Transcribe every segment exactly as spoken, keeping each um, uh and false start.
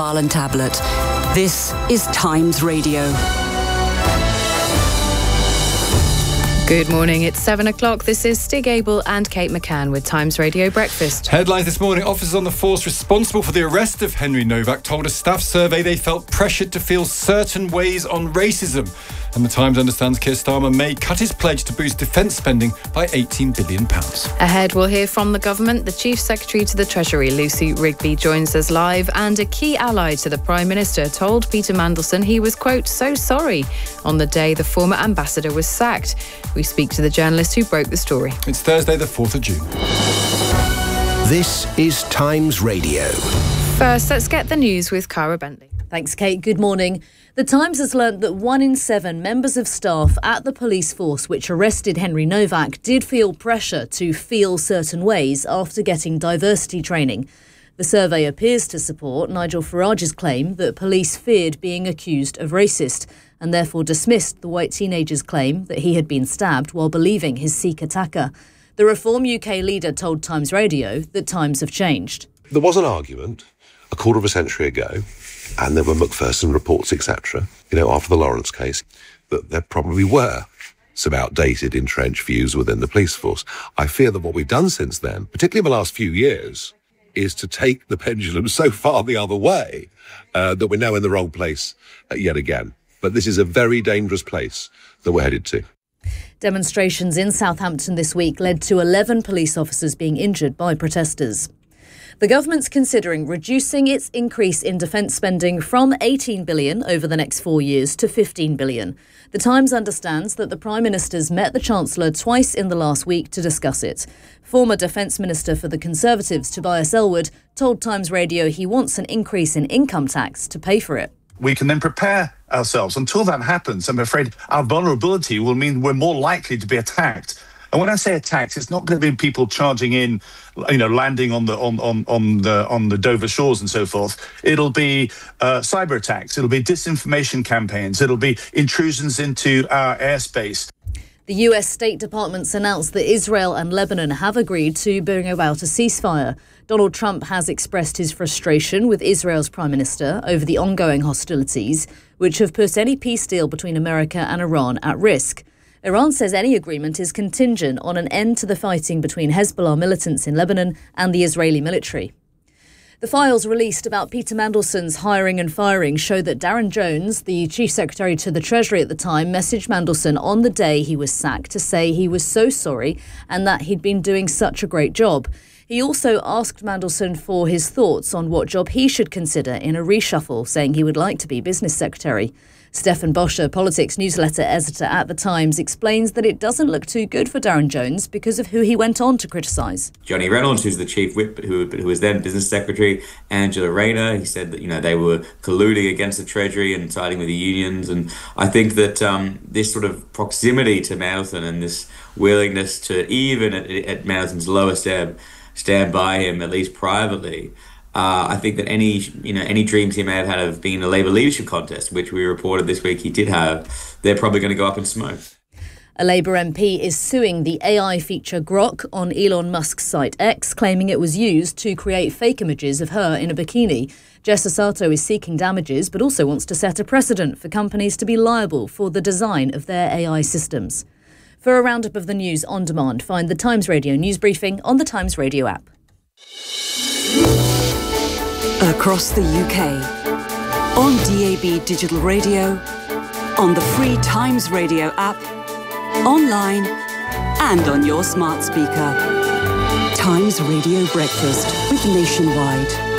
and tablet. This is Times Radio. Good morning, it's seven o'clock. This is Stig Abel and Kate McCann with Times Radio Breakfast. Headlines this morning. Officers on the force responsible for the arrest of Henry Novak told a staff survey they felt pressured to feel certain ways on racism. And the Times understands Keir Starmer may cut his pledge to boost defence spending by eighteen billion pounds. Ahead, we'll hear from the government. The Chief Secretary to the Treasury, Lucy Rigby, joins us live. And a key ally to the Prime Minister told Peter Mandelson he was, quote, so sorry on the day the former ambassador was sacked. We speak to the journalist who broke the story. It's Thursday, the fourth of June. This is Times Radio. First, let's get the news with Cara Bentley. Thanks, Kate. Good morning. The Times has learnt that one in seven members of staff at the police force which arrested Henry Novak did feel pressure to feel certain ways after getting diversity training. The survey appears to support Nigel Farage's claim that police feared being accused of racist and therefore dismissed the white teenager's claim that he had been stabbed while believing his Sikh attacker. The Reform U K leader told Times Radio that times have changed. There was an argument a quarter of a century ago, and there were Macpherson reports, et cetera, you know, after the Lawrence case, that there probably were some outdated, entrenched views within the police force. I fear that what we've done since then, particularly in the last few years, is to take the pendulum so far the other way uh, that we're now in the wrong place uh, yet again. But this is a very dangerous place that we're headed to. Demonstrations in Southampton this week led to eleven police officers being injured by protesters. The government's considering reducing its increase in defence spending from eighteen billion pounds over the next four years to fifteen billion pounds. The Times understands that the Prime Minister's met the Chancellor twice in the last week to discuss it. Former Defence Minister for the Conservatives, Tobias Ellwood, told Times Radio he wants an increase in income tax to pay for it. We can then prepare ourselves. Until that happens, I'm afraid our vulnerability will mean we're more likely to be attacked. And when I say attacked, it's not going to be people charging in, you know, landing on the on on on the on the Dover shores and so forth. It'll be uh, cyber attacks. It'll be disinformation campaigns. It'll be intrusions into our airspace. The U S State Department's announced that Israel and Lebanon have agreed to bring about a ceasefire. Donald Trump has expressed his frustration with Israel's Prime Minister over the ongoing hostilities, which have put any peace deal between America and Iran at risk. Iran says any agreement is contingent on an end to the fighting between Hezbollah militants in Lebanon and the Israeli military. The files released about Peter Mandelson's hiring and firing show that Darren Jones, the Chief Secretary to the Treasury at the time, messaged Mandelson on the day he was sacked to say he was so sorry and that he'd been doing such a great job. He also asked Mandelson for his thoughts on what job he should consider in a reshuffle, saying he would like to be Business Secretary. Stefan Boscher, politics newsletter editor at The Times, explains that it doesn't look too good for Darren Jones because of who he went on to criticise. Johnny Reynolds, who's the chief whip, who, who was then business secretary, Angela Rayner, he said that, you know, they were colluding against the Treasury and siding with the unions. And I think that um, this sort of proximity to Mandelson and this willingness to, even at, at Mandelson's lowest ebb, stand by him, at least privately, Uh, I think that any, you know, any dreams he may have had of being in a Labour leadership contest, which we reported this week he did have, they're probably going to go up in smoke. A Labour M P is suing the A I feature Grok on Elon Musk's site X, claiming it was used to create fake images of her in a bikini. Jess Asato is seeking damages, but also wants to set a precedent for companies to be liable for the design of their A I systems. For a roundup of the news on demand, find the Times Radio news briefing on the Times Radio app. Across the U K, on D A B digital radio, on the free Times Radio app, online and on your smart speaker. Times Radio Breakfast with Nationwide.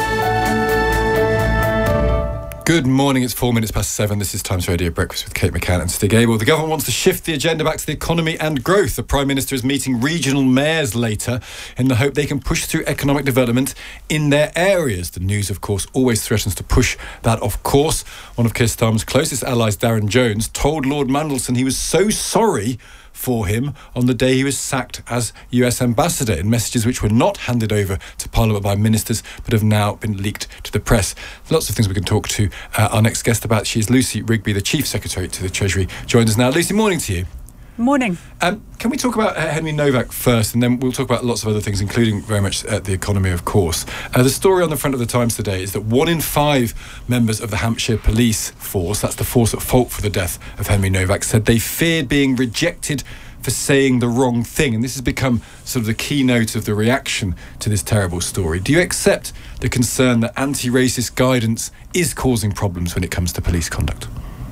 Good morning, it's four minutes past seven. This is Times Radio Breakfast with Kate McCann and Stig Abel. The government wants to shift the agenda back to the economy and growth. The Prime Minister is meeting regional mayors later in the hope they can push through economic development in their areas. The news, of course, always threatens to push that off course. One of Keir Starmer's closest allies, Darren Jones, told Lord Mandelson he was so sorry for him on the day he was sacked as U S ambassador, in messages which were not handed over to Parliament by ministers but have now been leaked to the press. Lots of things we can talk to uh, our next guest about. She is Lucy Rigby, the Chief Secretary to the Treasury, joins us now. Lucy, morning to you. Morning. Um, can we talk about uh, Henry Novak first, and then we'll talk about lots of other things, including very much uh, the economy, of course. Uh, the story on the front of the Times today is that one in five members of the Hampshire police force, that's the force at fault for the death of Henry Novak, said they feared being rejected for saying the wrong thing. And this has become sort of the keynote of the reaction to this terrible story. Do you accept the concern that anti-racist guidance is causing problems when it comes to police conduct?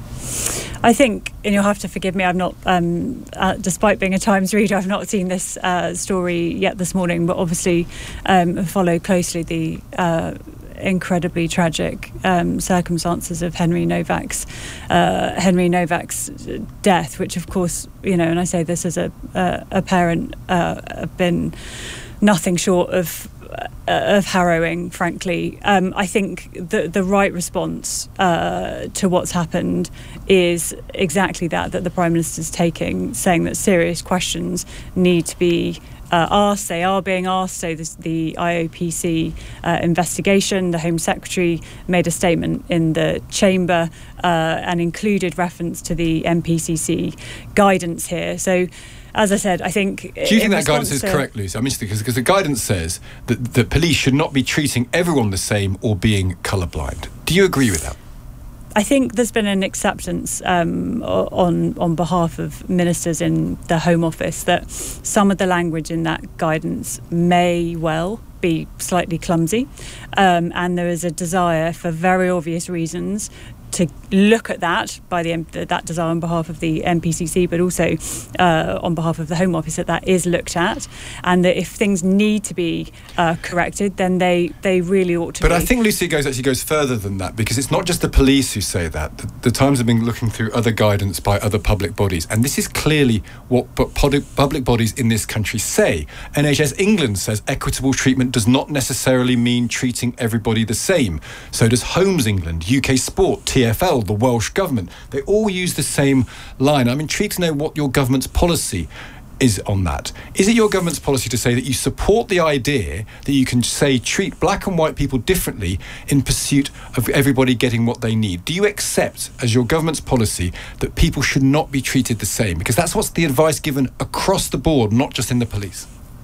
I think, and you'll have to forgive me, I've not, um, uh, despite being a Times reader, I've not seen this uh, story yet this morning, but obviously um, follow closely the uh, incredibly tragic um, circumstances of Henry Novak's uh, Henry Novak's death, which of course, you know, and I say this as a, a, a parent, uh, have been nothing short of Uh, of harrowing, frankly. Um, I think the the right response uh, to what's happened is exactly that, that the Prime Minister's taking, saying that serious questions need to be uh, asked. They are being asked. So this, the I O P C uh, investigation, the Home Secretary made a statement in the Chamber uh, and included reference to the N P C C guidance here. So as I said, I think... Do you think that guidance is correct, Lucy? I mean, because, because the guidance says that the police should not be treating everyone the same or being colourblind. Do you agree with that? I think there's been an acceptance um, on on behalf of ministers in the Home Office that some of the language in that guidance may well be slightly clumsy, um, and there is a desire for very obvious reasons to look at that by the that desire on behalf of the N P C C, but also uh, on behalf of the Home Office, that that is looked at, and that if things need to be uh, corrected, then they they really ought to. But be. I think Lucy goes actually goes further than that, because it's not just the police who say that. The, the Times have been looking through other guidance by other public bodies, and this is clearly what public bodies in this country say. N H S England says equitable treatment does not necessarily mean treating everybody the same. So does Homes England, U K Sport, T F L, the Welsh Government. They all use the same line. I'm intrigued to know what your government's policy is on that. Is it your government's policy to say that you support the idea that you can, say, treat black and white people differently in pursuit of everybody getting what they need? Do you accept, as your government's policy, that people should not be treated the same? Because that's what's the advice given across the board, not just in the police.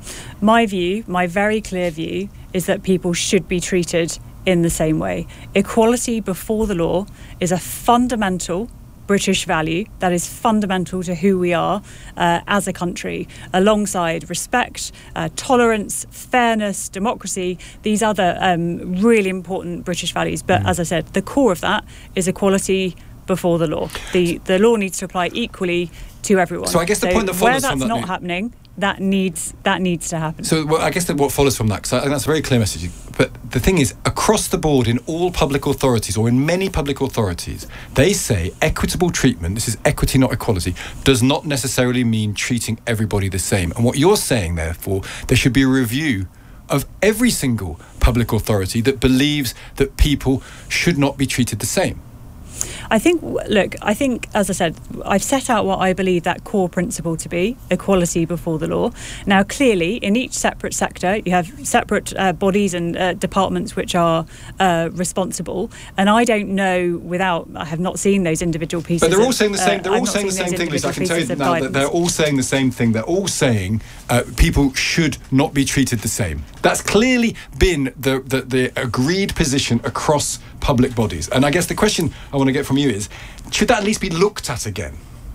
My view, my very clear view, is that people should be treated in the same way. Equality before the law is a fundamental British value that is fundamental to who we are uh, as a country, alongside respect, uh, tolerance, fairness, democracy, these other um, really important British values. But mm. as I said, the core of that is equality before the law. The the law needs to apply equally to everyone. So I guess the so point that follows where that's from that not new- happening, that needs that needs to happen. So well, I guess that what follows from that, because I think that's a very clear message. But the thing is, across the board in all public authorities, or in many public authorities, they say equitable treatment, this is equity, not equality, does not necessarily mean treating everybody the same. And what you're saying, therefore, there should be a review of every single public authority that believes that people should not be treated the same. I think, look, I think, as I said, I've set out what I believe that core principle to be, equality before the law. Now, clearly, in each separate sector, you have separate uh, bodies and uh, departments which are uh, responsible. And I don't know, without, I have not seen those individual pieces. But they're all of, saying the same. They're uh, all saying the same thing, Lisa. I can tell you now that they're all saying the same thing. They're all saying uh, people should not be treated the same. That's clearly been the, the the agreed position across public bodies. And I guess the question I want to get from you is, should that at least be looked at again?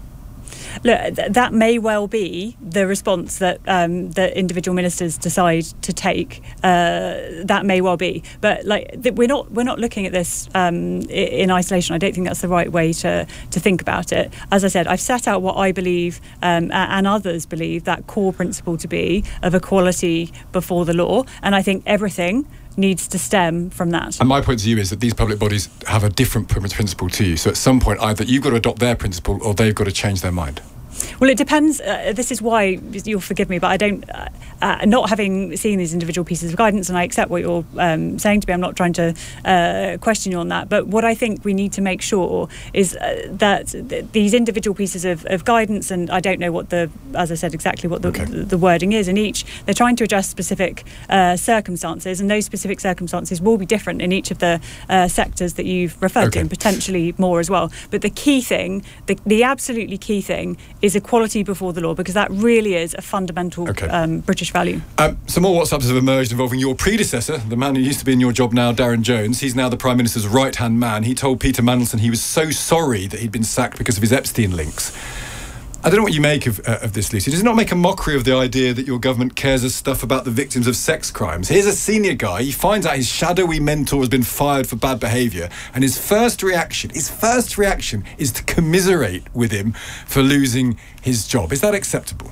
Look, th- that may well be the response that um, that individual ministers decide to take. Uh, that may well be, but like th- we're not we're not looking at this um, in isolation. I don't think that's the right way to to think about it. As I said, I've set out what I believe um, and others believe that core principle to be of equality before the law, and I think everything needs to stem from that. And my point to you is that these public bodies have a different principle to you. So at some point, either you've got to adopt their principle or they've got to change their mind. Well, it depends. Uh, this is why, you'll forgive me, but I don't, uh, uh, not having seen these individual pieces of guidance, and I accept what you're um, saying to me, I'm not trying to uh, question you on that, but what I think we need to make sure is uh, that th- these individual pieces of, of guidance, and I don't know what the, as I said, exactly what the, okay. the, the wording is in each, they're trying to address specific uh, circumstances, and those specific circumstances will be different in each of the uh, sectors that you've referred okay. to, and potentially more as well. But the key thing, the, the absolutely key thing, is is equality before the law, because that really is a fundamental okay. um, British value. Um, some more WhatsApps have emerged involving your predecessor, the man who used to be in your job now, Darren Jones. He's now the Prime Minister's right-hand man. He told Peter Mandelson he was so sorry that he'd been sacked because of his Epstein links. I don't know what you make of, uh, of this, Lucy. Does it not make a mockery of the idea that your government cares as stuff about the victims of sex crimes? Here's a senior guy. He finds out his shadowy mentor has been fired for bad behaviour, and his first reaction, his first reaction is to commiserate with him for losing his job. Is that acceptable?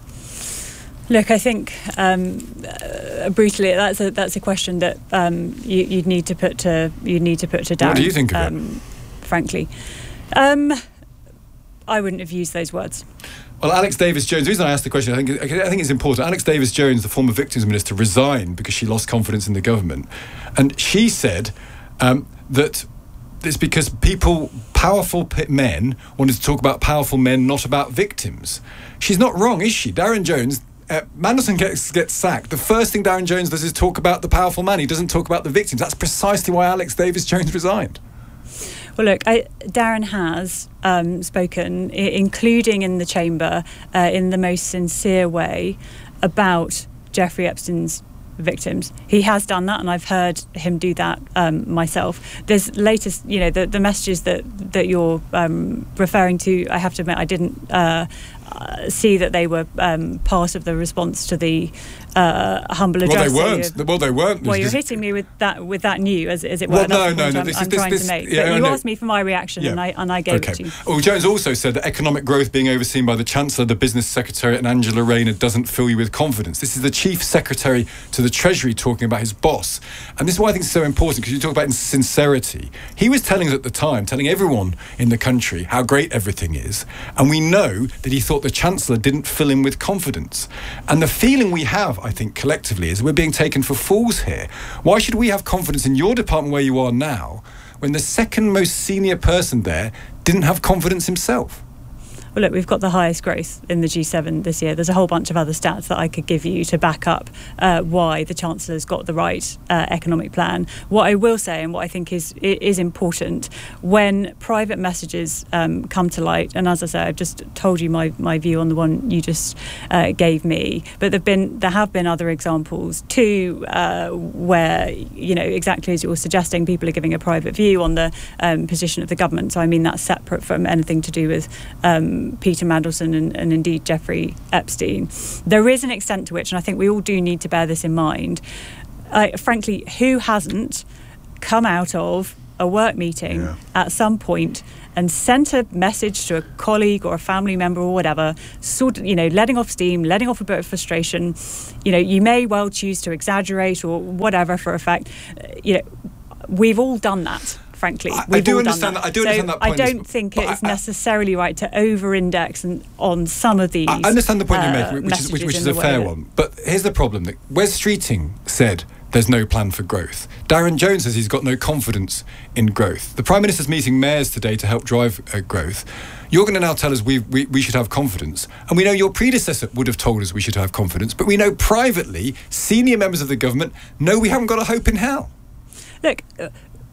Look, I think um, uh, brutally, that's a that's a question that um, you, you'd need to put to you need to put to Darren. What do you think of um, it? Frankly. Um, I wouldn't have used those words. Well, Alex Davis-Jones, the reason I asked the question, I think I think it's important. Alex Davis-Jones, the former Victims Minister, resigned because she lost confidence in the government. And she said um, that it's because people, powerful men, wanted to talk about powerful men, not about victims. She's not wrong, is she? Darren Jones, uh, Mandelson gets, gets sacked. The first thing Darren Jones does is talk about the powerful man. He doesn't talk about the victims. That's precisely why Alex Davis-Jones resigned. Well, look, I, Darren has um, spoken, I- including in the chamber, uh, in the most sincere way about Jeffrey Epstein's victims. He has done that, and I've heard him do that um, myself. There's latest, you know, the, the messages that that you're um, referring to, I have to admit, I didn't uh, uh, see that they were um, part of the response to the uh, humble address. Well, they weren't. Well, they weren't. Well, you're hitting me with that with that new, as, as it were. Well, no, That's the no, point no. I'm, This I'm is this, trying this, to make. yeah, but you no. asked me for my reaction, Yeah. and I and I gave okay. it to you. Well, Jones also said that economic growth being overseen by the Chancellor, the Business Secretary, and Angela Rayner doesn't fill you with confidence. This is the Chief Secretary to the Treasury talking about his boss. And this is why I think it's so important, because you talk about sincerity. He was telling us at the time, telling everyone in the country how great everything is. And we know that he thought the Chancellor didn't fill him with confidence. And the feeling we have, I think, collectively, is we're being taken for fools here. Why should we have confidence in your department where you are now when the second most senior person there didn't have confidence himself? Well, look, we've got the highest growth in the G seven this year. There's a whole bunch of other stats that I could give you to back up uh, why the Chancellor's got the right uh, economic plan. What I will say, and what I think is is important, when private messages um, come to light, and as I say, I've just told you my, my view on the one you just uh, gave me, but there've been there have been other examples too, uh, where, you know, exactly as you're suggesting, people are giving a private view on the um, position of the government. So I mean that's separate from anything to do with Um, Peter Mandelson and, and indeed Jeffrey Epstein. There is an extent to which, and I think we all do need to bear this in mind, uh, frankly, who hasn't come out of a work meeting yeah. at some point and sent a message to a colleague or a family member or whatever, sort of, you know, letting off steam, letting off a bit of frustration. You know, you may well choose to exaggerate or whatever for effect. Uh, you know, we've all done that. Frankly, I, we've I do all understand done that. that. I do so understand that point. I don't think it's I, I, necessarily right to over-index and, on some of these. I understand the point uh, you're making, which is, which, which is a fair one. But here's the problem: that Wes Streeting said there's no plan for growth. Darren Jones says he's got no confidence in growth. The Prime Minister's meeting mayors today to help drive uh, growth. You're going to now tell us we, we we should have confidence, and we know your predecessor would have told us we should have confidence. But we know privately, senior members of the government know we haven't got a hope in hell. Look. Uh,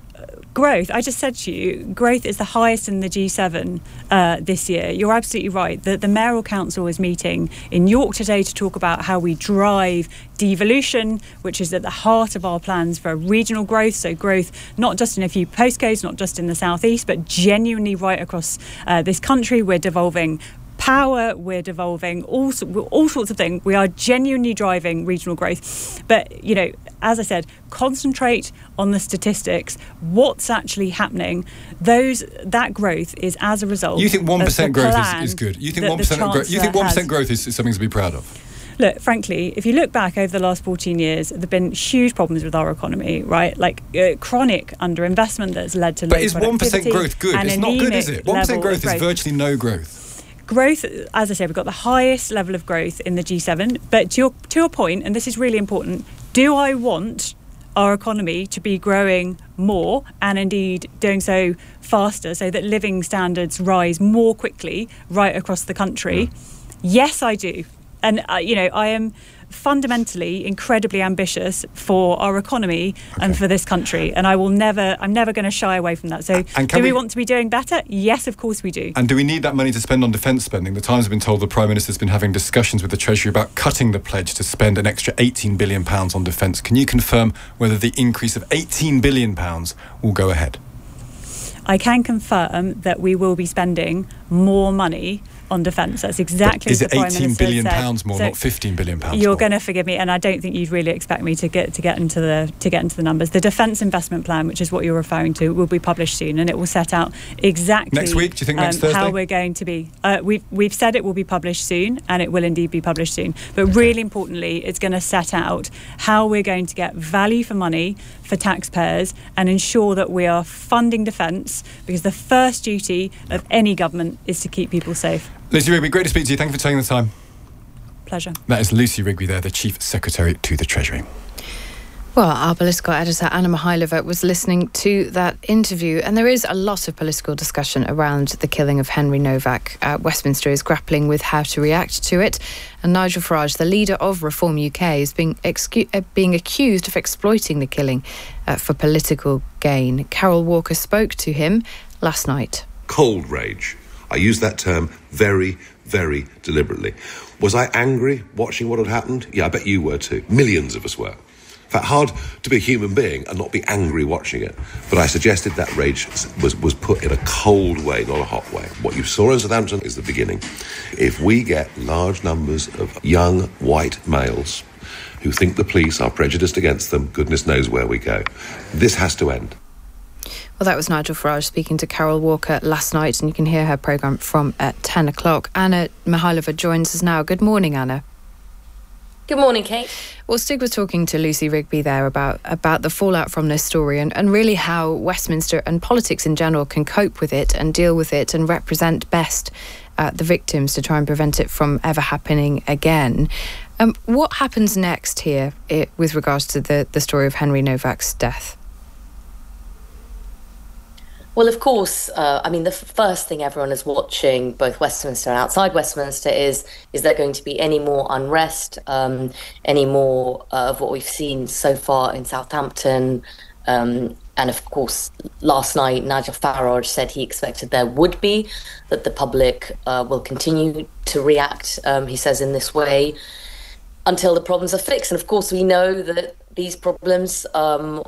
Growth, I just said to you, growth is the highest in the G seven uh, this year. You're absolutely right. The, the Mayoral Council is meeting in York today to talk about how we drive devolution, which is at the heart of our plans for regional growth. So growth not just in a few postcodes, not just in the southeast, but genuinely right across uh, this country. We're devolving power, we're devolving all, all sorts of things. We are genuinely driving regional growth. But, you know, as I said, concentrate on the statistics. What's actually happening? Those That growth is as a result. You think one percent growth is, is good? You think one percent growth? You think one percent growth is, is something to be proud of? Look, frankly, if you look back over the last fourteen years, there have been huge problems with our economy, right? Like uh, chronic underinvestment that's led to low productivity. But is one percent growth good? It's not good, is it? one percent growth is virtually no growth. Growth, as I said, we've got the highest level of growth in the G seven. But to your, to your point, and this is really important, do I want our economy to be growing more and indeed doing so faster so that living standards rise more quickly right across the country? Mm. Yes, I do. And, uh, you know, I am fundamentally incredibly ambitious for our economy okay. and for this country. And I will never, I'm never going to shy away from that. So do we, we want to be doing better? Yes, of course we do. And do we need that money to spend on defence spending? The Times have been told the Prime Minister's been having discussions with the Treasury about cutting the pledge to spend an extra eighteen billion pounds on defence. Can you confirm whether the increase of eighteen billion pounds will go ahead? I can confirm that we will be spending more money on defence. That's exactly what the Prime Minister said. Is it eighteen billion pounds more, so not fifteen billion pounds You're more? going to forgive me, and I don't think you'd really expect me to get to get into the to get into the numbers. The Defence Investment Plan, which is what you're referring to, will be published soon, and it will set out exactly next week. Do you think next um, Thursday? How we're going to be. Uh, we've we've said it will be published soon, and it will indeed be published soon. But okay. really importantly, it's going to set out how we're going to get value for money for taxpayers and ensure that we are funding defence, because the first duty of any government is to keep people safe. Lucy Rigby, great to speak to you. Thank you for taking the time. Pleasure. That is Lucy Rigby there, the Chief Secretary to the Treasury. Well, our political editor, Anna Mihailova, was listening to that interview, and there is a lot of political discussion around the killing of Henry Novak. Uh, Westminster is grappling with how to react to it, and Nigel Farage, the leader of Reform U K, is being, excu- uh, being accused of exploiting the killing uh, for political gain. Carol Walker spoke to him last night. Cold rage. I use that term very, very deliberately. Was I angry watching what had happened? Yeah, I bet you were too. Millions of us were. In fact, hard to be a human being and not be angry watching it. But I suggested that rage was, was put in a cold way, not a hot way. What you saw in Southampton is the beginning. If we get large numbers of young white males who think the police are prejudiced against them, goodness knows where we go. This has to end. Well, that was Nigel Farage speaking to Carol Walker last night, and you can hear her programme from at ten o'clock. Anna Mihailova joins us now. Good morning, Anna. Good morning, Kate. Well, Stig was talking to Lucy Rigby there about, about the fallout from this story and, and really how Westminster and politics in general can cope with it and deal with it and represent best uh, the victims to try and prevent it from ever happening again. Um, what happens next here it, with regards to the, the story of Henry Novak's death? Well, of course, uh, I mean, the f- first thing everyone is watching, both Westminster and outside Westminster, is is there going to be any more unrest, um, any more uh, of what we've seen so far in Southampton? Um, and of course, last night, Nigel Farage said he expected there would be, that the public uh, will continue to react, um, he says, in this way until the problems are fixed. And of course, we know that these problems um,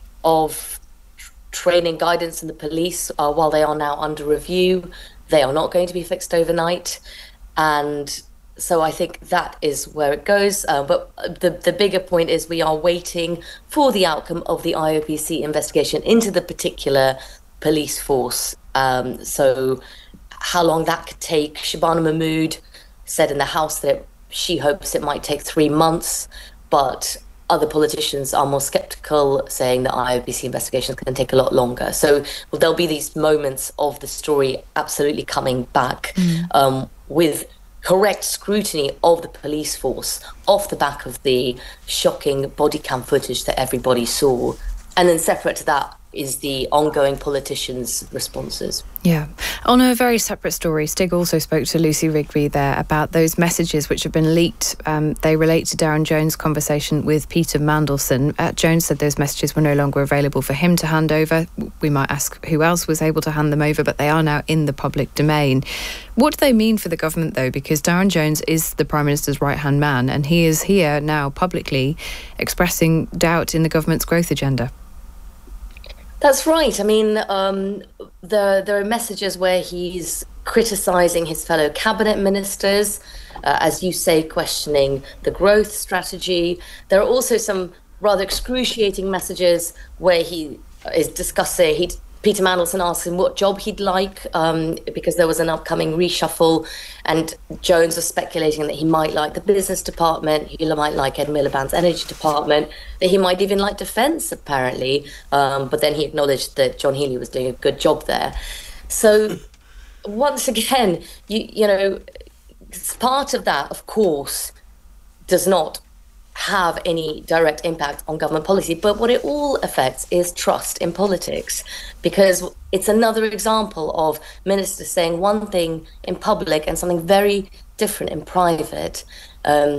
of training guidance in the police, uh, while they are now under review, they are not going to be fixed overnight. And so I think that is where it goes. Uh, but the, the bigger point is we are waiting for the outcome of the I O P C investigation into the particular police force. Um, so how long that could take, Shabana Mahmood said in the House that she hopes it might take three months, but other politicians are more sceptical, saying that I O P C investigations can take a lot longer. So well, there'll be these moments of the story absolutely coming back mm. um, with correct scrutiny of the police force off the back of the shocking body cam footage that everybody saw. And then separate to that is the ongoing politicians' responses. Yeah. On a very separate story, Stig also spoke to Lucy Rigby there about those messages which have been leaked. Um, they relate to Darren Jones' conversation with Peter Mandelson. Uh, Jones said those messages were no longer available for him to hand over. We might ask who else was able to hand them over, but they are now in the public domain. What do they mean for the government, though? Because Darren Jones is the Prime Minister's right-hand man, and he is here now publicly expressing doubt in the government's growth agenda. That's right. I mean, um, there, there are messages where he's criticising his fellow cabinet ministers, uh, as you say, questioning the growth strategy. There are also some rather excruciating messages where he is discussing, he Peter Mandelson asked him what job he'd like, um, because there was an upcoming reshuffle, and Jones was speculating that he might like the business department, he might like Ed Miliband's energy department, that he might even like defence, apparently, um, but then he acknowledged that John Healey was doing a good job there. So once again, you, you know, part of that, of course, does not have any direct impact on government policy, but what it all affects is trust in politics, because it's another example of ministers saying one thing in public and something very different in private. Um,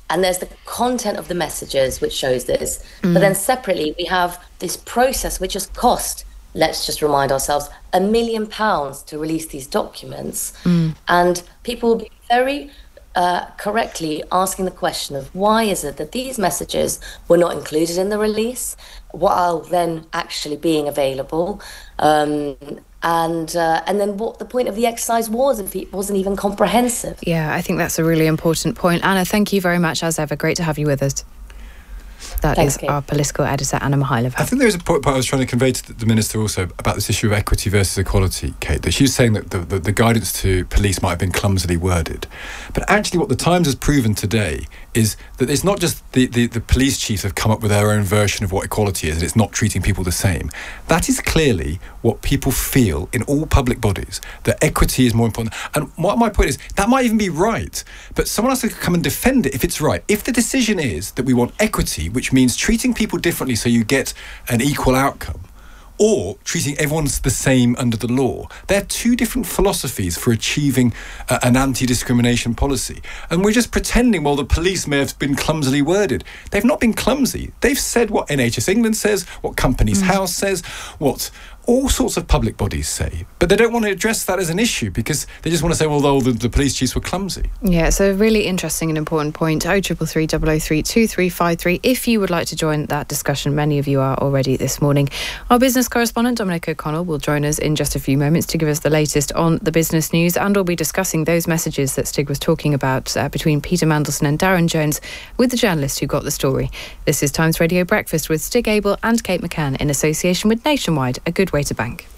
and there's the content of the messages which shows this. Mm. But then separately, we have this process which has cost, let's just remind ourselves, a million pounds to release these documents. Mm. And people will be very uh, correctly asking the question of why is it that these messages were not included in the release, while then actually being available. Um, And uh, and then what the point of the exercise was if it wasn't even comprehensive. Yeah, I think that's a really important point. Anna, thank you very much, as ever. Great to have you with us. That Thanks, is Kate. Our political editor, Anna Mihailova. I think there was a point I was trying to convey to the Minister also about this issue of equity versus equality, Kate, that she was saying that the, the, the guidance to police might have been clumsily worded. But actually what the Times has proven today is that it's not just the, the, the police chiefs have come up with their own version of what equality is, and it's not treating people the same. That is clearly what people feel in all public bodies, that equity is more important. And what my point is, that might even be right, but someone else could come and defend it if it's right. If the decision is that we want equity, which means treating people differently so you get an equal outcome, or treating everyone the same under the law. They're two different philosophies for achieving uh, an anti-discrimination policy. And we're just pretending, well, the police may have been clumsily worded. They've not been clumsy. They've said what N H S England says, what Companies mm. House says, what all sorts of public bodies say. But they don't want to address that as an issue because they just want to say, well, though, the, the police chiefs were clumsy. Yeah, it's a really interesting and important point. oh triple three, double oh three, two three five three. If you would like to join that discussion, many of you are already this morning. Our business correspondent, Dominic O'Connell, will join us in just a few moments to give us the latest on the business news, and we'll be discussing those messages that Stig was talking about uh, between Peter Mandelson and Darren Jones with the journalist who got the story. This is Times Radio Breakfast with Stig Abel and Kate McCann in association with Nationwide, a good way to bank.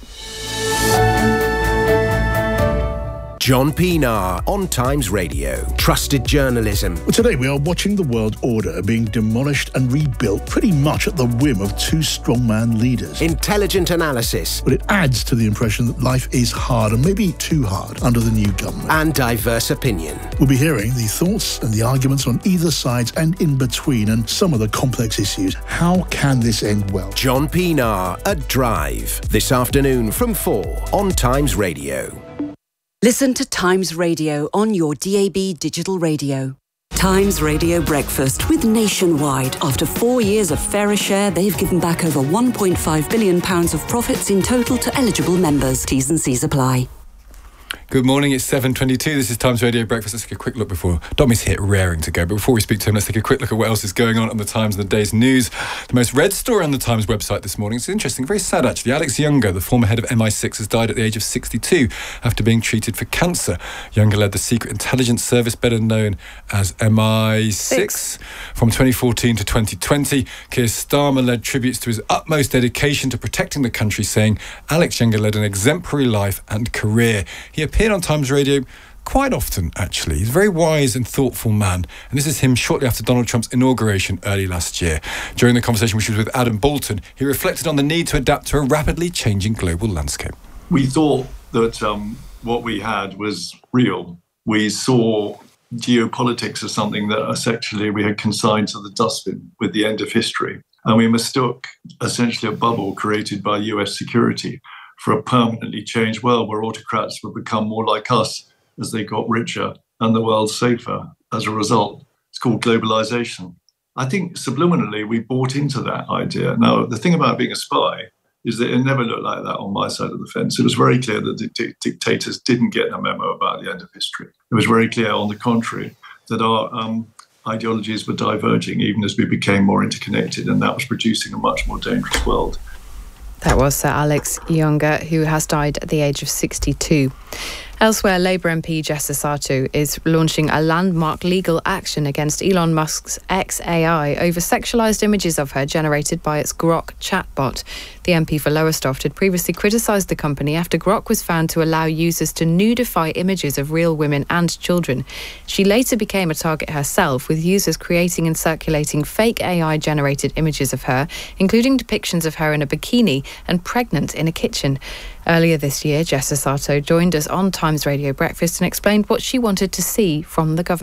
John Pienaar on Times Radio. Trusted journalism. Well, today we are watching the world order being demolished and rebuilt pretty much at the whim of two strongman leaders. Intelligent analysis. But it adds to the impression that life is hard and maybe too hard under the new government. And diverse opinion. We'll be hearing the thoughts and the arguments on either side and in between, and some of the complex issues. How can this end well? John Pienaar at Drive. This afternoon from four on Times Radio. Listen to Times Radio on your D A B digital radio. Times Radio Breakfast with Nationwide. After four years of Fairer Share, they've given back over one point five billion pounds of profits in total to eligible members. T's and C's apply. Good morning, it's seven twenty-two. This is Times Radio Breakfast. Let's take a quick look before Domi's here, raring to go. But before we speak to him, let's take a quick look at what else is going on on the Times and the day's news. The most read story on the Times website this morning. It's interesting, very sad actually. Alex Younger, the former head of M I six, has died at the age of sixty-two after being treated for cancer. Younger led the Secret Intelligence Service, better known as M I six, from twenty fourteen to twenty twenty. Keir Starmer led tributes to his utmost dedication to protecting the country, saying Alex Younger led an exemplary life and career. He appeared on Times Radio quite often, actually. He's a very wise and thoughtful man. And this is him shortly after Donald Trump's inauguration early last year. During the conversation which was with Adam Bolton, he reflected on the need to adapt to a rapidly changing global landscape. We thought that um, what we had was real. We saw geopolitics as something that essentially we had consigned to the dustbin with the end of history. And we mistook essentially a bubble created by U S security for a permanently changed world where autocrats would become more like us as they got richer and the world safer as a result. It's called globalization. I think subliminally we bought into that idea. Now, the thing about being a spy is that it never looked like that on my side of the fence. It was very clear that the di- dictators didn't get a memo about the end of history. It was very clear, on the contrary, that our um, ideologies were diverging even as we became more interconnected, and that was producing a much more dangerous world. That was Sir Alex Younger, who has died at the age of sixty-two. Elsewhere, Labour M P Jessa Sarto is launching a landmark legal action against Elon Musk's X A I over sexualised images of her generated by its Grok chatbot. The M P for Lowestoft had previously criticised the company after Grok was found to allow users to nudify images of real women and children. She later became a target herself, with users creating and circulating fake A I-generated images of her, including depictions of her in a bikini and pregnant in a kitchen. Earlier this year, Jessa Sarto joined us on Times Radio Breakfast and explained what she wanted to see from the government.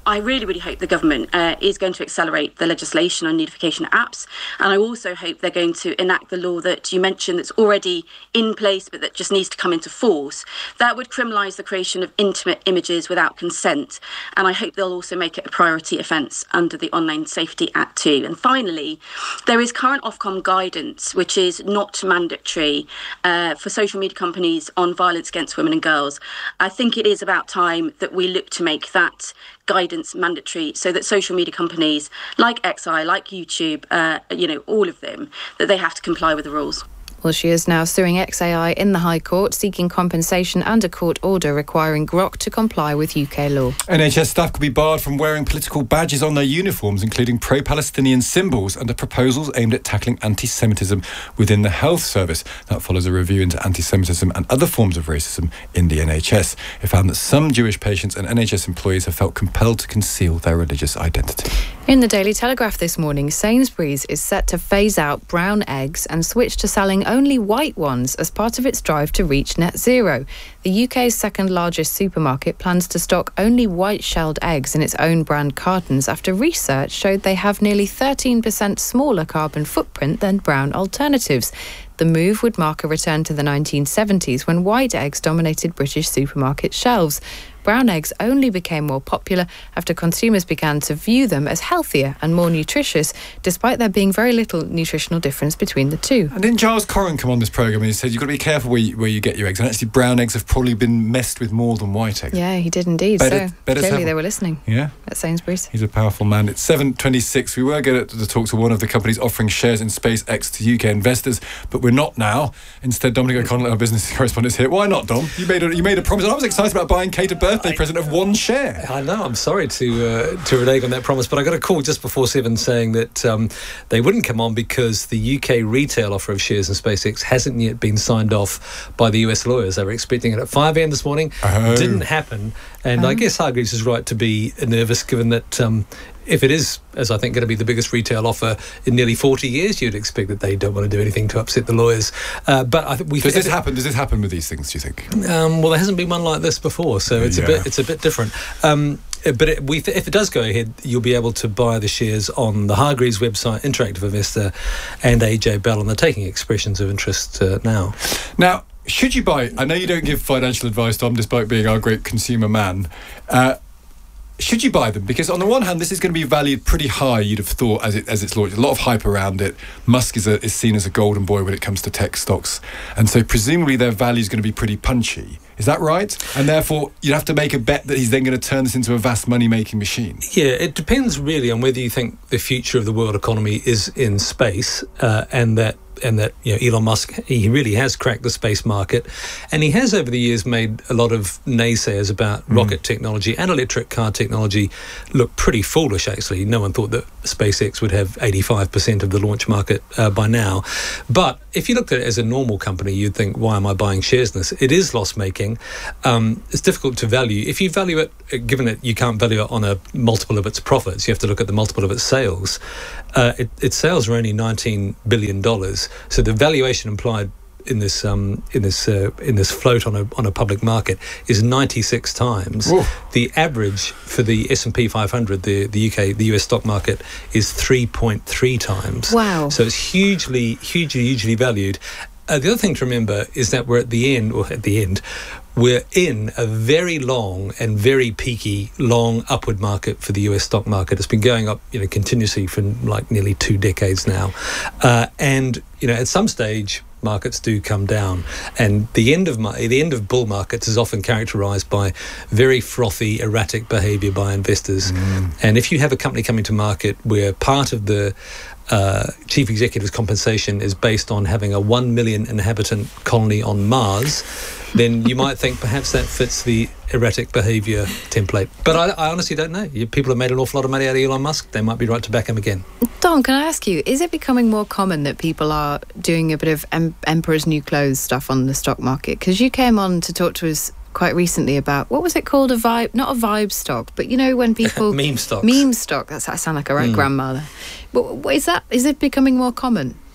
I really, really hope the government uh, is going to accelerate the legislation on nudification apps. And I also hope they're going to enact the law that you mentioned that's already in place, but that just needs to come into force. That would criminalise the creation of intimate images without consent. And I hope they'll also make it a priority offence under the Online Safety Act too. And finally, there is current Ofcom guidance, which is not mandatory uh, for social media companies on violence against women and girls. I think it is about time that we look to make that guidance mandatory so that social media companies like X I, like YouTube, uh, you know, all of them, that they have to comply with the rules. Well, she is now suing X A I in the High Court, seeking compensation and a court order requiring Grok to comply with U K law. N H S staff could be barred from wearing political badges on their uniforms, including pro-Palestinian symbols, under proposals aimed at tackling anti-Semitism within the health service. That follows a review into anti-Semitism and other forms of racism in the N H S. It found that some Jewish patients and N H S employees have felt compelled to conceal their religious identity. In the Daily Telegraph this morning, Sainsbury's is set to phase out brown eggs and switch to selling only white ones as part of its drive to reach net zero. The U K's second largest supermarket plans to stock only white-shelled eggs in its own brand cartons after research showed they have nearly thirteen percent smaller carbon footprint than brown alternatives. The move would mark a return to the nineteen seventies when white eggs dominated British supermarket shelves. Brown eggs only became more popular after consumers began to view them as healthier and more nutritious, despite there being very little nutritional difference between the two. And didn't Giles Corran come on this programme and he said you've got to be careful where you, where you get your eggs, and actually brown eggs have probably been messed with more than white eggs. Yeah, he did indeed. Better, so better clearly several. they were listening. Yeah. At Sainsbury's. He's a powerful man. It's seven twenty-six. We were going to talk to one of the companies offering shares in SpaceX to U K investors, but we're not now. Instead, Dominic O'Connell, our business correspondent, is here. Why not, Dom? You made a, you made a promise, and I was excited about buying Kate a birthday I, present of one share. I know. I'm sorry to uh, to renege on that promise, but I got a call just before seven saying that um, they wouldn't come on because the U K retail offer of shares in SpaceX hasn't yet been signed off by the U S lawyers. They were expecting it at five a.m. this morning. Oh. Didn't happen. And oh. I guess Hargreaves is right to be nervous, given that um, if it is, as I think, going to be the biggest retail offer in nearly forty years, you'd expect that they don't want to do anything to upset the lawyers. Uh, but I think we does this happen? Does this happen with these things? Do you think? Um, well, there hasn't been one like this before, so it's yeah. a bit it's a bit different. Um, but it, we, if it does go ahead, you'll be able to buy the shares on the Hargreaves website, Interactive Investor, and A J Bell, and they're taking expressions of interest uh, now. Now, should you buy? I know you don't give financial advice, Tom, despite being our great consumer man. Uh, Should you buy them? Because on the one hand, this is going to be valued pretty high, you'd have thought, as it as it's launched. A lot of hype around it. Musk is, a, is seen as a golden boy when it comes to tech stocks. And so presumably their value is going to be pretty punchy. Is that right? And therefore, you'd have to make a bet that he's then going to turn this into a vast money-making machine. Yeah, it depends really on whether you think the future of the world economy is in space uh, and that and that you know Elon Musk, he really has cracked the space market, and he has over the years made a lot of naysayers about mm. rocket technology and electric car technology look pretty foolish. Actually, no one thought that SpaceX would have eighty-five percent of the launch market uh, by now. But if you looked at it as a normal company, you'd think, why am I buying shares in this? It is loss-making. Um, it's difficult to value. If you value it, given that you can't value it on a multiple of its profits, you have to look at the multiple of its sales. Uh, it, its sales are only nineteen billion dollars. So the valuation implied in this um, in this uh, in this float on a on a public market is ninety-six times. Whoa. The average for the S and P five hundred, the the U K the U S stock market, is three point three times. Wow! So it's hugely hugely hugely valued. Uh, the other thing to remember is that we're at the end, or at the end, we're in a very long and very peaky, long upward market for the U S stock market. It's been going up, you know, continuously for like nearly two decades now. Uh, and, you know, at some stage, markets do come down, and the end of the end of bull markets is often characterized by very frothy, erratic behavior by investors. Mm. And if you have a company coming to market where part of the uh, chief executive's compensation is based on having a one million inhabitant colony on Mars, then you might think perhaps that fits the erratic behaviour template. But I, I honestly don't know. People have made an awful lot of money out of Elon Musk. They might be right to back him again. Don, can I ask you, is it becoming more common that people are doing a bit of em- Emperor's New Clothes stuff on the stock market? Because you came on to talk to us quite recently about, what was it called, a vibe, not a vibe stock, but you know when people... meme stocks. Meme stock, that's, I sound like a right mm. grandmother. But is that, is it becoming more common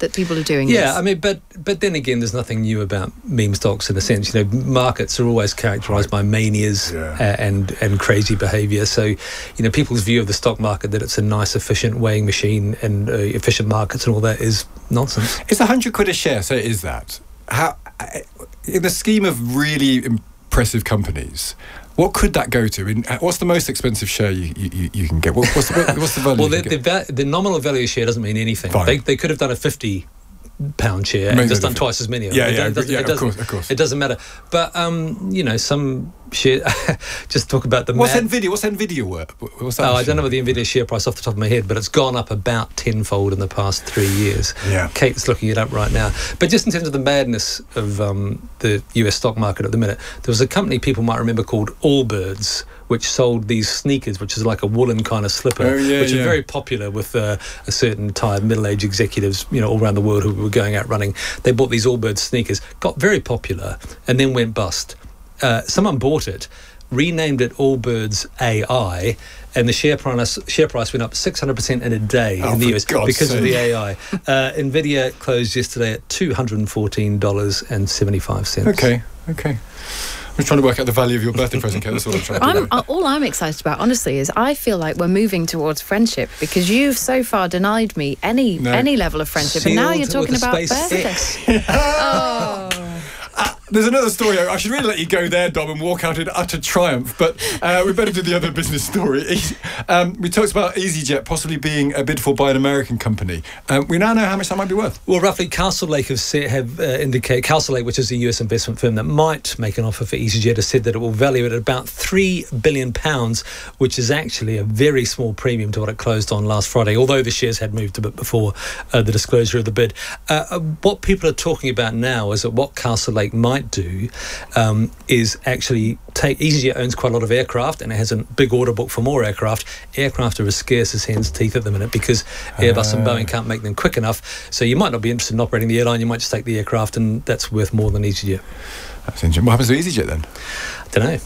that people are doing Yeah, this. I mean, but but then again, there's nothing new about meme stocks in a sense. You know, markets are always characterised by manias Yeah. uh, and and crazy behaviour. So, you know, people's view of the stock market that it's a nice, efficient weighing machine and uh, efficient markets and all that is nonsense. It's a hundred quid a share. So it is that. How, in the scheme of really impressive companies, what could that go to? In, what's the most expensive share you, you, you can get? What, what's, the, what, what's the value? Well, you the, can the, get? va- the nominal value share doesn't mean anything. Fine. They, they could have done a fifty pound share Maybe and just done different. twice as many of Yeah, them. yeah, it, doesn't, yeah, it of doesn't, course, of course. It doesn't matter. But, um, you know, some share... just talk about the... What's mad- NVIDIA? What's NVIDIA worth? What's that? Oh, I don't know what the NVIDIA share price off the top of my head, but it's gone up about tenfold in the past three years. Yeah. Kate's looking it up right now. But just in terms of the madness of um, the U S stock market at the minute, there was a company people might remember called Allbirds, which sold these sneakers, which is like a woolen kind of slipper, Oh, yeah, which yeah. are very popular with uh, a certain tired middle-aged executives, you know, all around the world who were going out running. They bought these Allbirds sneakers, got very popular, and then went bust. Uh, someone bought it, renamed it Allbirds A I, and the share price share price went up six hundred percent in a day Oh, in the for U S God's because sake. of the A I. Uh, Nvidia closed yesterday at two hundred fourteen dollars and seventy-five cents. Okay, okay. I'm trying to work out the value of your birthday present, Kate. That's all I'm trying to I'm, do. uh, all I'm excited about, honestly, is I feel like we're moving towards friendship because you've so far denied me any No. any level of friendship, and now Sealed you're talking with a about space birthdays. oh. There's another story. I should really let you go there, Dom, and walk out in utter triumph, but uh, we better do the other business story. Um, we talked about EasyJet possibly being a bid for by an American company. Um, we now know how much that might be worth. Well, roughly, Castle Lake have, said, have uh, indicated, Castle Lake, which is a U S investment firm that might make an offer for EasyJet, has said that it will value it at about three billion pounds, which is actually a very small premium to what it closed on last Friday, although the shares had moved a bit before uh, the disclosure of the bid. Uh, uh, what people are talking about now is that what Castle Lake might do um, is actually take... EasyJet owns quite a lot of aircraft and it has a big order book for more aircraft. Aircraft are as scarce as hen's teeth at the minute because Airbus and Boeing can't make them quick enough. So you might not be interested in operating the airline, you might just take the aircraft, and that's worth more than EasyJet. That's interesting. What happens to EasyJet then? I don't know.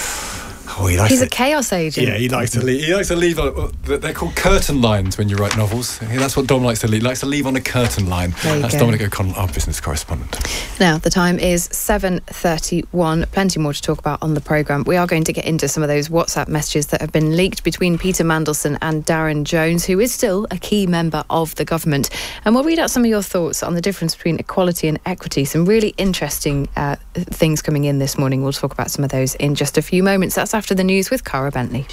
Oh, he likes He's to, a chaos agent. Yeah, he likes to leave. He likes to leave. Uh, they're called curtain lines when you write novels. Yeah, that's what Dom likes to leave. He likes to leave on a curtain line. There you That's go. Dominic O'Connell, our business correspondent. Now, the time is seven thirty-one. Plenty more to talk about on the programme. We are going to get into some of those WhatsApp messages that have been leaked between Peter Mandelson and Darren Jones, who is still a key member of the government. And we'll read out some of your thoughts on the difference between equality and equity. Some really interesting uh, things coming in this morning. We'll talk about some of those in just a few moments. That's after the news with Cara Bentley.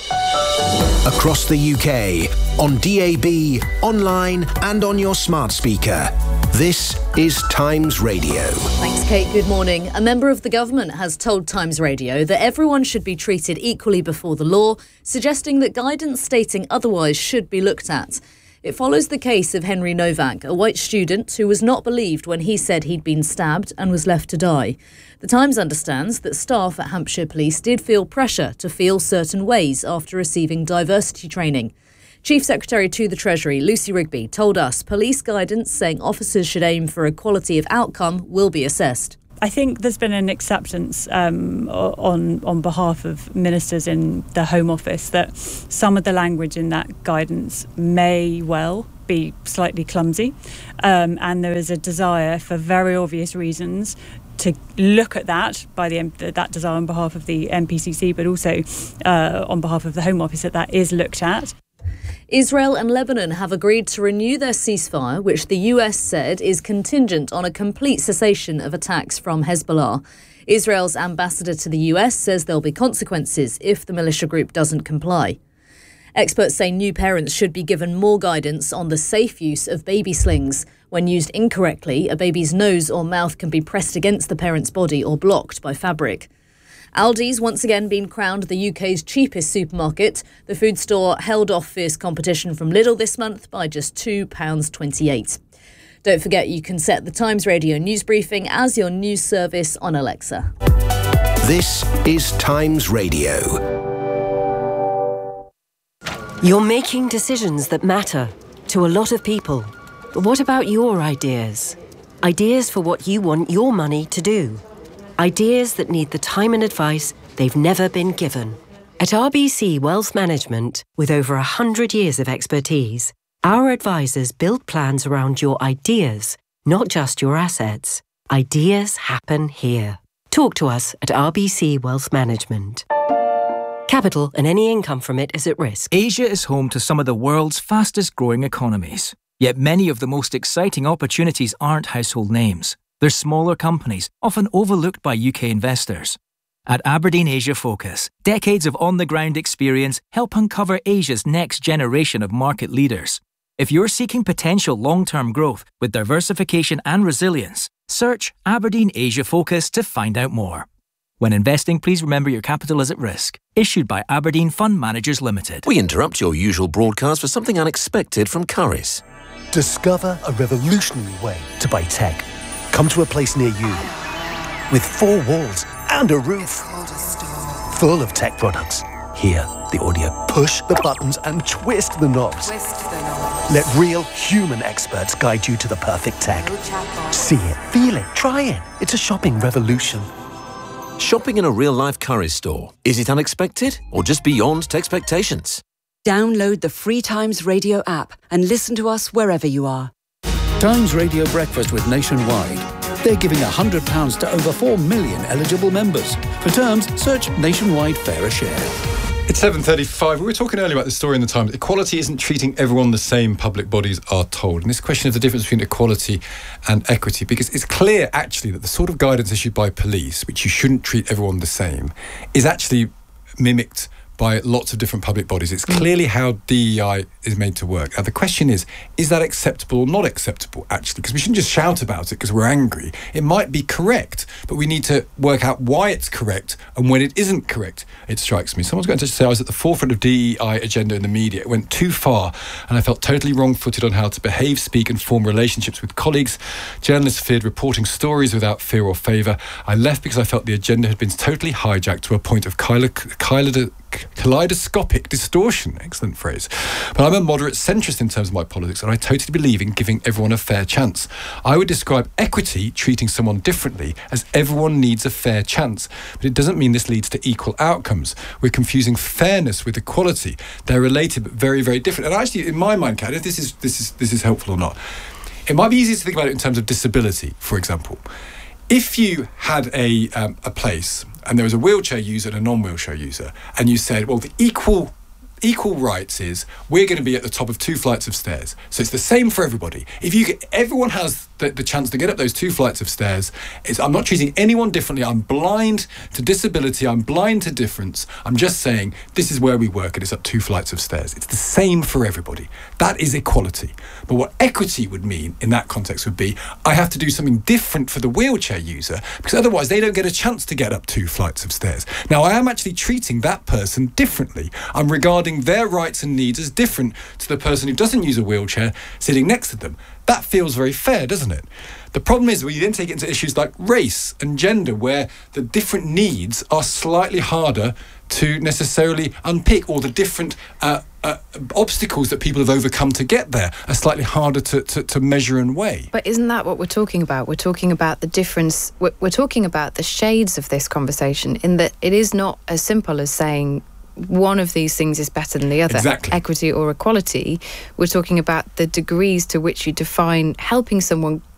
Across the U K, on D A B, online and on your smart speaker. This is Times Radio. Thanks, Kate. Good morning. A member of the government has told Times Radio that everyone should be treated equally before the law, suggesting that guidance stating otherwise should be looked at. It follows the case of Henry Novak, a white student who was not believed when he said he'd been stabbed and was left to die. The Times understands that staff at Hampshire Police did feel pressure to feel certain ways after receiving diversity training. Chief Secretary to the Treasury, Lucy Rigby, told us police guidance saying officers should aim for equality of outcome will be assessed. I think there's been an acceptance um, on on behalf of ministers in the Home Office that some of the language in that guidance may well be slightly clumsy, um, and there is a desire for very obvious reasons to look at that by the that desire on behalf of the M P C C, but also uh, on behalf of the Home Office that that is looked at. Israel and Lebanon have agreed to renew their ceasefire, which the U S said is contingent on a complete cessation of attacks from Hezbollah. Israel's ambassador to the U S says there'll be consequences if the militia group doesn't comply. Experts say new parents should be given more guidance on the safe use of baby slings. When used incorrectly, a baby's nose or mouth can be pressed against the parent's body or blocked by fabric. Aldi's once again been crowned the U K's cheapest supermarket. The food store held off fierce competition from Lidl this month by just two pounds twenty-eight. Don't forget you can set the Times Radio news briefing as your news service on Alexa. This is Times Radio. You're making decisions that matter to a lot of people. But what about your ideas? Ideas for what you want your money to do. Ideas that need the time and advice they've never been given. At R B C Wealth Management, with over one hundred years of expertise, Our advisors build plans around your ideas, not just your assets. Ideas happen here. Talk to us at R B C Wealth Management. Capital and any income from it is at risk. Asia is home to some of the world's fastest growing economies. Yet many of the most exciting opportunities aren't household names. They're smaller companies, often overlooked by U K investors. At Aberdeen Asia Focus, decades of on-the-ground experience help uncover Asia's next generation of market leaders. If you're seeking potential long-term growth with diversification and resilience, search Aberdeen Asia Focus to find out more. When investing, please remember your capital is at risk. Issued by Aberdeen Fund Managers Limited. We interrupt your usual broadcast for something unexpected from Currys. Discover a revolutionary way to buy tech. Come to a place near you with four walls and a roof full of tech products. Hear the audio. Push the buttons and twist the knobs. Twist the knobs. Let real human experts guide you to the perfect tech. See it, feel it, try it. It's a shopping revolution. Shopping in a real-life Currys store. Is it unexpected or just beyond expectations? Download the free Times Radio app and listen to us wherever you are. Times Radio Breakfast with Nationwide. They're giving one hundred pounds to over four million eligible members. For terms, search Nationwide Fairer Share. It's seven thirty-five. We were talking earlier about this story in the Times. Equality isn't treating everyone the same, public bodies are told. And this question of the difference between equality and equity, because it's clear, actually, that the sort of guidance issued by police, which you shouldn't treat everyone the same, is actually mimicked by lots of different public bodies. It's clearly how D E I is made to work. Now, the question is, is that acceptable or not acceptable, actually? Because we shouldn't just shout about it because we're angry. It might be correct, but we need to work out why it's correct and when it isn't correct, it strikes me. Someone's going to say I was at the forefront of D E I agenda in the media. It went too far, and I felt totally wrong-footed on how to behave, speak and form relationships with colleagues. Journalists feared reporting stories without fear or favour. I left because I felt the agenda had been totally hijacked to a point of kaleidoscopic distortion. Excellent phrase. But I'm a moderate centrist in terms of my politics, and I totally believe in giving everyone a fair chance. I would describe equity, treating someone differently, as everyone needs a fair chance. But it doesn't mean this leads to equal outcomes. We're confusing fairness with equality. They're related but very, very different. And actually, in my mind, Kat, if this is this is this is helpful or not, it might be easier to think about it in terms of disability, for example. If you had a um, a place and there was a wheelchair user and a non-wheelchair user, and you said, well, the equal equal rights is we're going to be at the top of two flights of stairs. So it's the same for everybody. If you get, everyone has the, the chance to get up those two flights of stairs. It's, I'm not treating anyone differently. I'm blind to disability. I'm blind to difference. I'm just saying this is where we work and it's up two flights of stairs. It's the same for everybody. That is equality. But what equity would mean in that context would be I have to do something different for the wheelchair user because otherwise they don't get a chance to get up two flights of stairs. Now, I am actually treating that person differently. I'm regarding their rights and needs as different to the person who doesn't use a wheelchair sitting next to them. That feels very fair, doesn't it? The problem is we then take it into issues like race and gender, where the different needs are slightly harder to necessarily unpick, or the different uh, uh, obstacles that people have overcome to get there are slightly harder to, to, to measure and weigh. But isn't that what we're talking about? We're talking about the difference, we're, we're talking about the shades of this conversation, in that it is not as simple as saying one of these things is better than the other. Exactly. Equity or equality. We're talking about the degrees to which you define helping someone